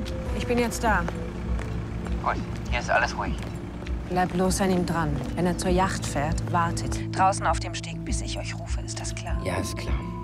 Ich bin jetzt da. Gut, hier ist alles ruhig. Bleib bloß an ihm dran. Wenn er zur Yacht fährt, wartet. Draußen auf dem Steg, bis ich euch rufe. Ist das klar? Ja, ist klar.